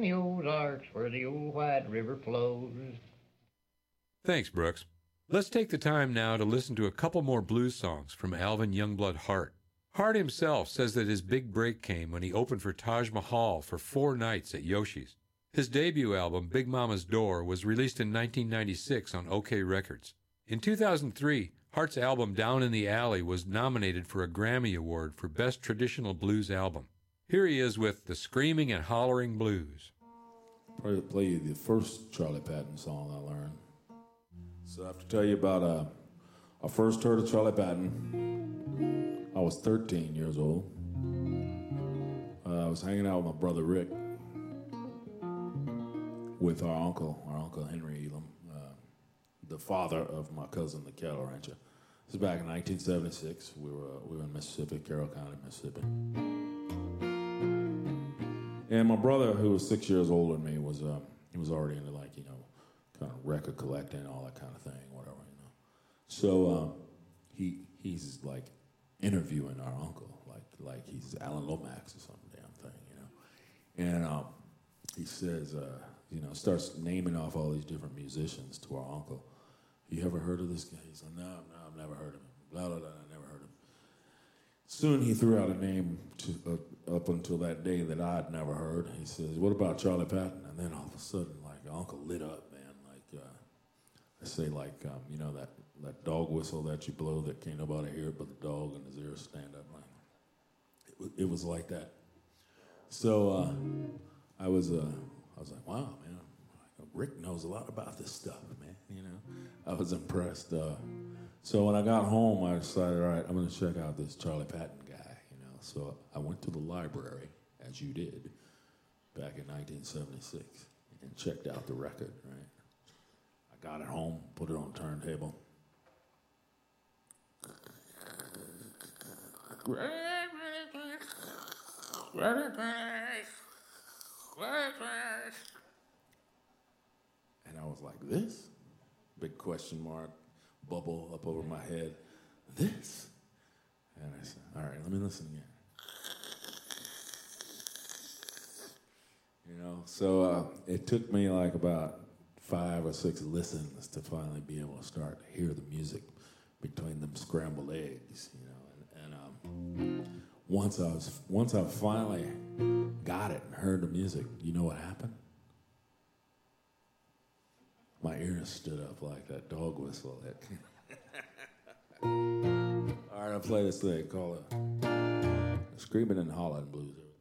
the Ozarks where the old White River flows. Thanks, Brooks. Let's take the time now to listen to a couple more blues songs from Alvin Youngblood Hart. Hart himself says that his big break came when he opened for Taj Mahal for 4 nights at Yoshi's. His debut album, Big Mama's Door, was released in 1996 on OK Records. In 2003, Hart's album Down in the Alley was nominated for a Grammy Award for Best Traditional Blues Album. Here he is with The Screaming and Hollering Blues. I'll play you the first Charlie Patton song I learned. So I have to tell you about I first heard of Charlie Patton. I was 13 years old. I was hanging out with my brother Rick, with our uncle Henry Elam, the father of my cousin, the cattle rancher. This is back in 1976. We were in Mississippi, Carroll County, Mississippi. And my brother, who was 6 years older than me, he was already into kind of record collecting and all that kind of thing, whatever, So he's like interviewing our uncle, like he's Alan Lomax or some damn thing, And he says, starts naming off all these different musicians to our uncle. You ever heard of this guy? He's like, no, I've never heard of him. Blah, blah, blah, I never heard of him. Soon he threw out a name up until that day that I'd never heard. He says, what about Charlie Patton? And then all of a sudden, Uncle lit up, man. I say, that dog whistle that you blow that can't nobody hear it but the dog and his ears stand up. It was like that. So I was like, wow, man. Rick knows a lot about this stuff, man. I was impressed. So when I got home, I decided, all right, I'm going to check out this Charlie Patton guy. So I went to the library, as you did, back in 1976, and checked out the record. Right. I got it home, put it on the turntable. And I was like, this? Big question mark, bubble up over my head. This? And I said, all right, let me listen again. So it took me about 5 or 6 listens to finally be able to start to hear the music between them scrambled eggs, And once I finally got it and heard the music, you know what happened? My ears stood up like that dog whistle. All right, I'll play this thing called Screaming and Hollering Blues.